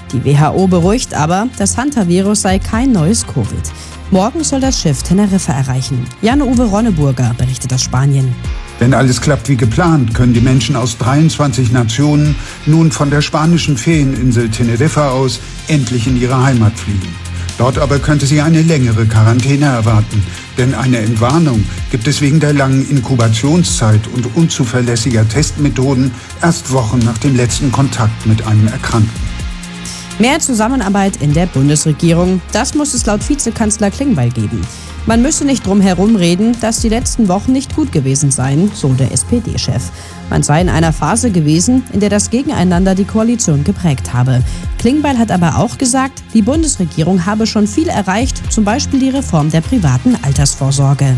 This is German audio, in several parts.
Die WHO beruhigt aber, das Hantavirus sei kein neues Covid. Morgen soll das Schiff Teneriffa erreichen. Jan-Uwe Ronneburger berichtet aus Spanien. Wenn alles klappt wie geplant, können die Menschen aus 23 Nationen nun von der spanischen Ferieninsel Teneriffa aus endlich in ihre Heimat fliegen. Dort aber könnte sie eine längere Quarantäne erwarten, denn eine Entwarnung gibt es wegen der langen Inkubationszeit und unzuverlässiger Testmethoden erst Wochen nach dem letzten Kontakt mit einem Erkrankten. Mehr Zusammenarbeit in der Bundesregierung, das muss es laut Vizekanzler Klingbeil geben. Man müsse nicht drum herum reden, dass die letzten Wochen nicht gut gewesen seien, so der SPD-Chef. Man sei in einer Phase gewesen, in der das Gegeneinander die Koalition geprägt habe. Klingbeil hat aber auch gesagt, die Bundesregierung habe schon viel erreicht, zum Beispiel die Reform der privaten Altersvorsorge.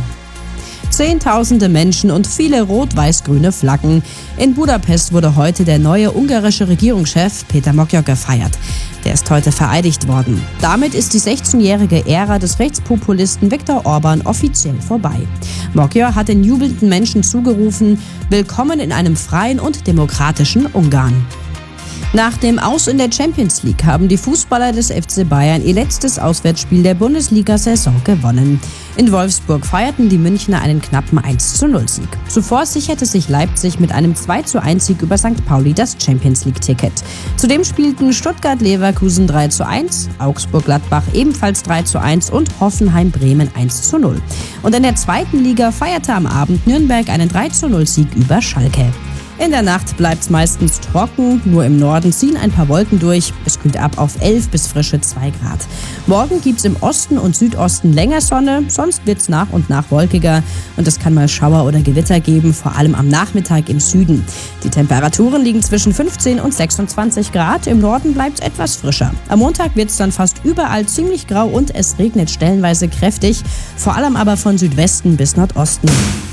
Zehntausende Menschen und viele rot-weiß-grüne Flaggen. In Budapest wurde heute der neue ungarische Regierungschef Péter Magyar gefeiert. Der ist heute vereidigt worden. Damit ist die 16-jährige Ära des Rechtspopulisten Viktor Orban offiziell vorbei. Magyar hat den jubelnden Menschen zugerufen: Willkommen in einem freien und demokratischen Ungarn. Nach dem Aus in der Champions League haben die Fußballer des FC Bayern ihr letztes Auswärtsspiel der Bundesliga-Saison gewonnen. In Wolfsburg feierten die Münchner einen knappen 1:0-Sieg. Zuvor sicherte sich Leipzig mit einem 2:1-Sieg über St. Pauli das Champions-League-Ticket. Zudem spielten Stuttgart-Leverkusen 3:1, Augsburg-Gladbach ebenfalls 3:1 und Hoffenheim-Bremen 1:0. Und in der zweiten Liga feierte am Abend Nürnberg einen 3:0-Sieg über Schalke. In der Nacht bleibt's meistens trocken, nur im Norden ziehen ein paar Wolken durch. Es kühlt ab auf 11 bis frische 2 Grad. Morgen gibt's im Osten und Südosten länger Sonne, sonst wird's nach und nach wolkiger. Und es kann mal Schauer oder Gewitter geben, vor allem am Nachmittag im Süden. Die Temperaturen liegen zwischen 15 und 26 Grad, im Norden bleibt's etwas frischer. Am Montag wird's dann fast überall ziemlich grau und es regnet stellenweise kräftig, vor allem aber von Südwesten bis Nordosten.